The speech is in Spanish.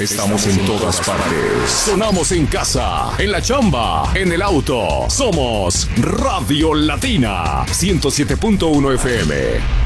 Estamos en todas partes. Sonamos en casa, en la chamba, en el auto. Somos Radio Latina 107.1 FM.